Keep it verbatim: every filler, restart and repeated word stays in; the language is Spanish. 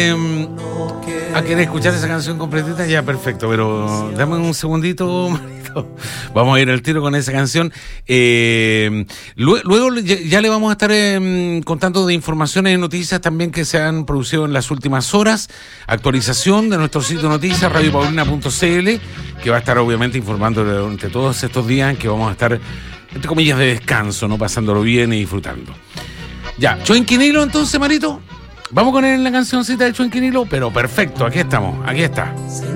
Eh, ¿A querer escuchar esa canción completita? Ya, perfecto, pero dame un segundito, Marito. Vamos a ir al tiro con esa canción. Eh, luego, luego ya, ya le vamos a estar eh, contando de informaciones y noticias también que se han producido en las últimas horas. Actualización de nuestro sitio de noticias, radio paulina punto c l, que va a estar obviamente informando durante todos estos días que vamos a estar, entre comillas, de descanso, ¿no? Pasándolo bien y disfrutando. Ya, Chuenquinilo entonces, Marito. Vamos con él en la cancioncita de Chuenquinilo, pero perfecto, aquí estamos, aquí está.